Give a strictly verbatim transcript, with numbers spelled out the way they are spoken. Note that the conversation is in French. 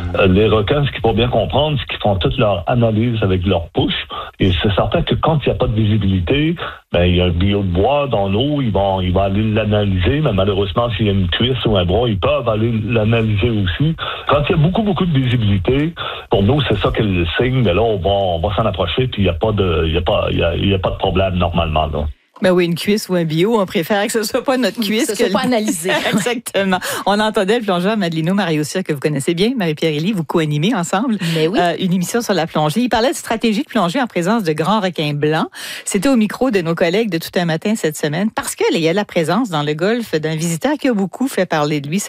Euh, les requins, ce qu'il faut bien comprendre, c'est qu'ils font toute leur analyse avec leur bouche. Et c'est certain que quand il n'y a pas de visibilité, ben, il y a un bio de bois dans l'eau, ils vont, ils vont aller l'analyser, mais malheureusement, s'il y a une cuisse ou un bras, ils peuvent aller l'analyser aussi. Quand il y a beaucoup, beaucoup de visibilité, pour nous, c'est ça que le signe, mais là, on va, on va s'en approcher, puis il n'y a pas de, il y a pas, il y a, il y a pas de problème normalement, là. Ben oui, une cuisse ou un bio, on préfère que ce soit pas notre cuisse. Que ce soit pas analysé. Exactement. On entendait le plongeur Madelino Mariussia, que vous connaissez bien, Marie-Pierre Élie, vous co-animez ensemble. Mais oui. Euh, une émission sur la plongée. Il parlait de stratégie de plongée en présence de grands requins blancs. C'était au micro de nos collègues de Tout un matin cette semaine, parce qu'il y a la présence dans le golfe d'un visiteur qui a beaucoup fait parler de lui.